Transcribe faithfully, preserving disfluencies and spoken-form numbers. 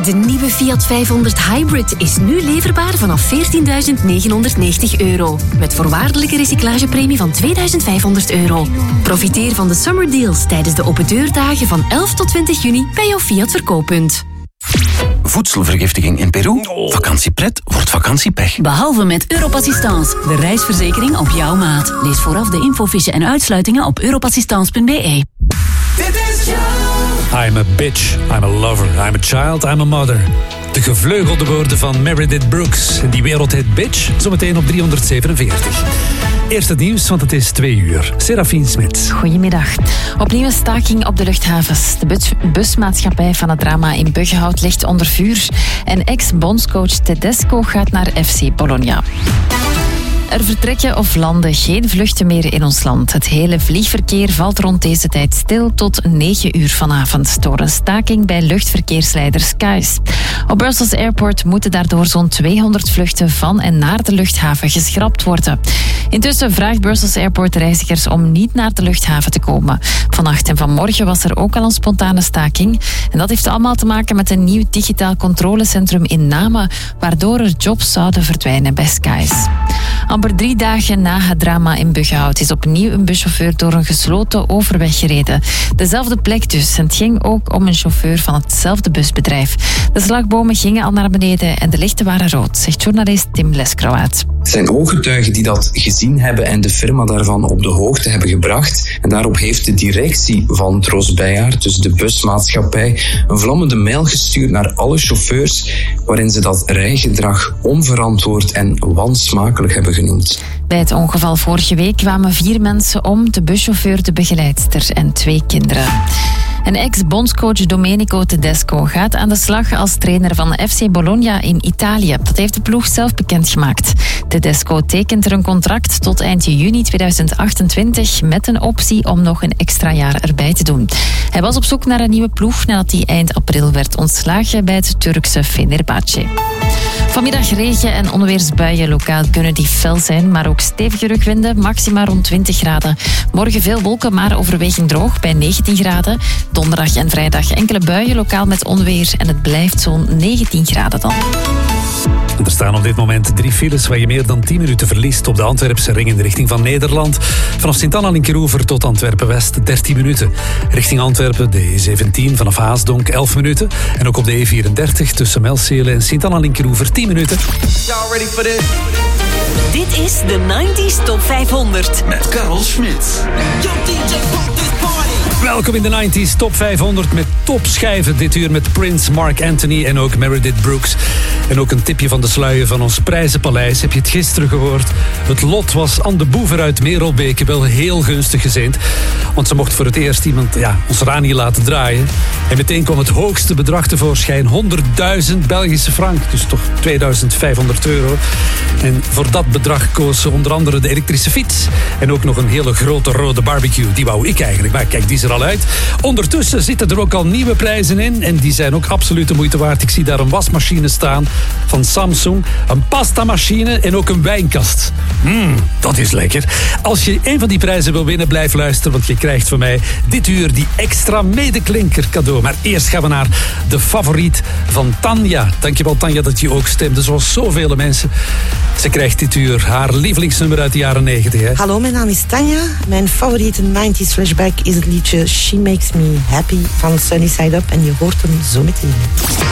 De nieuwe Fiat vijfhonderd Hybrid is nu leverbaar vanaf veertienduizend negenhonderdnegentig euro. Met voorwaardelijke recyclagepremie van tweeduizend vijfhonderd euro. Profiteer van de summer deals tijdens de open deurdagen van elf tot twintig juni bij jouw Fiat verkooppunt. Voedselvergiftiging in Peru? Vakantiepret wordt vakantiepech. Behalve met Europassistance, de reisverzekering op jouw maat. Lees vooraf de infofiche en uitsluitingen op europassistance punt b e. I'm a bitch, I'm a lover, I'm a child, I'm a mother. De gevleugelde woorden van Meredith Brooks. En die wereldhit Bitch, zometeen op driehonderdzevenenveertig. Eerst het nieuws, want het is twee uur. Serafine Smits. Goedemiddag. Opnieuw een staking op de luchthavens. De bus- busmaatschappij van het drama in Buggenhout ligt onder vuur. En ex-bondscoach Tedesco gaat naar F C Bologna. Er vertrekken of landen geen vluchten meer in ons land. Het hele vliegverkeer valt rond deze tijd stil tot negen uur vanavond door een staking bij luchtverkeersleider Skies. Op Brussels Airport moeten daardoor zo'n tweehonderd vluchten van en naar de luchthaven geschrapt worden. Intussen vraagt Brussels Airport reizigers om niet naar de luchthaven te komen. Vannacht en vanmorgen was er ook al een spontane staking. En dat heeft allemaal te maken met een nieuw digitaal controlecentrum in Namen, waardoor er jobs zouden verdwijnen bij Skies. Amper drie dagen na het drama in Buggenhout is opnieuw een buschauffeur door een gesloten overweg gereden. Dezelfde plek dus. Het ging ook om een chauffeur van hetzelfde busbedrijf. De slagbomen gingen al naar beneden en de lichten waren rood, zegt journalist Tim Leskrauwaat. Het zijn ooggetuigen die dat gezien hebben en de firma daarvan op de hoogte hebben gebracht. En daarop heeft de directie van Tros Bijaard, dus de busmaatschappij, een vlammende mail gestuurd naar alle chauffeurs waarin ze dat rijgedrag onverantwoord en wansmakelijk hebben genoemd. Bij het ongeval vorige week kwamen vier mensen om, de buschauffeur, de begeleidster en twee kinderen. En ex-bondscoach Domenico Tedesco gaat aan de slag als trainer van F C Bologna in Italië. Dat heeft de ploeg zelf bekendgemaakt. Tedesco tekent er een contract tot eind juni tweeduizend achtentwintig met een optie om nog een extra jaar erbij te doen. Hij was op zoek naar een nieuwe ploeg nadat hij eind april werd ontslagen bij het Turkse Fenerbahce. Vanmiddag regen en onweersbuien. Lokaal kunnen die fel zijn, maar ook stevige rugwinden, maxima rond twintig graden. Morgen veel wolken, maar overwegend droog bij negentien graden. Donderdag en vrijdag enkele buien, lokaal met onweer. En het blijft zo'n negentien graden dan. Er staan op dit moment drie files waar je meer dan tien minuten verliest op de Antwerpse ring in de richting van Nederland. Vanaf Sint-Anna-Linkeroever tot Antwerpen-West dertien minuten. Richting Antwerpen de E zeventien vanaf Haasdonk elf minuten. En ook op de E vierendertig tussen Melcelen en Sint-Anna-Linkeroever tien minuten. Y'all ready for this? Dit is de negentig Top vijfhonderd. Met Karel Smit. Yo D J, rock this party. Welkom in de negentig Top vijfhonderd met topschijven. Dit uur met Prince, Mark Anthony en ook Meredith Brooks. En ook een tipje van de sluier van ons prijzenpaleis. Heb je het gisteren gehoord? Het lot was Anne de Boever uit Merelbeke wel heel gunstig gezind. Want ze mocht voor het eerst iemand ja, ons Rani laten draaien. En meteen kwam het hoogste bedrag tevoorschijn. honderdduizend Belgische frank. Dus toch tweeduizend vijfhonderd euro. En voor dat bedrag koos ze onder andere de elektrische fiets. En ook nog een hele grote rode barbecue. Die wou ik eigenlijk. Maar kijk, die is er al uit. Ondertussen zitten er ook al nieuwe prijzen in. En die zijn ook absoluut de moeite waard. Ik zie daar een wasmachine staan van Samsung. Een pastamachine en ook een wijnkast. Mmm, dat is lekker. Als je een van die prijzen wil winnen, blijf luisteren. Want je krijgt van mij dit uur die extra medeklinker cadeau. Maar eerst gaan we naar de favoriet van Tanja. Dankjewel Tanja dat je ook stemde, zoals zoveel mensen. Ze krijgt dit uur haar lievelingsnummer uit de jaren negentig. Hè? Hallo, mijn naam is Tanja. Mijn favoriete negentig flashback is het liedje She Makes Me Happy van Sunny Side Up. En je hoort hem zo meteen.